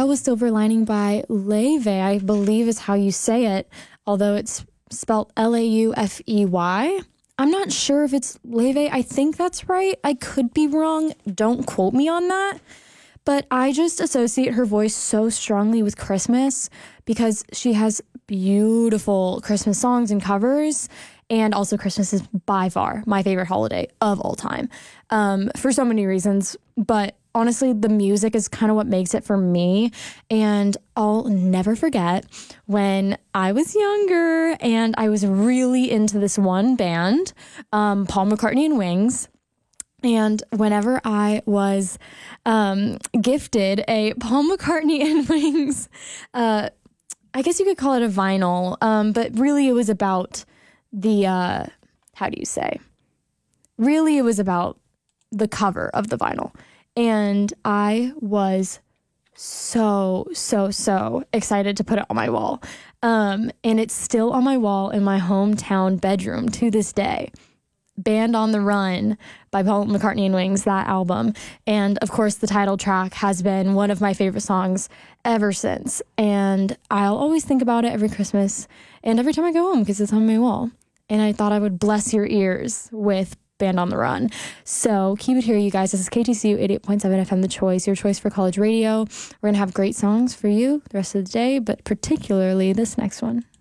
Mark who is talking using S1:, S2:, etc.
S1: That was Silver Lining by Laufey, I believe is how you say it, although it's spelled Laufey. I'm not sure if it's Laufey. I think that's right. I could be wrong. Don't quote me on that. But I just associate her voice so strongly with Christmas because she has beautiful Christmas songs and covers. And also Christmas is by far my favorite holiday of all time, for so many reasons. But honestly, the music is kind of what makes it for me. And I'll never forget when I was younger and I was really into this one band, Paul McCartney and Wings. And whenever I was gifted a Paul McCartney and Wings, I guess you could call it a vinyl, but really it was about the, how do you say? Really, it was about the cover of the vinyl. And I was so excited to put it on my wall. And it's still on my wall in my hometown bedroom to this day. Band on the Run by Paul McCartney and Wings, that album. And of course, the title track has been one of my favorite songs ever since. And I'll always think about it every Christmas and every time I go home because it's on my wall. And I thought I would bless your ears with Band on the Run. So keep it here, you guys. This is KTCU 88.7 FM, The Choice, your choice for college radio. We're going to have great songs for you the rest of the day, but particularly this next one.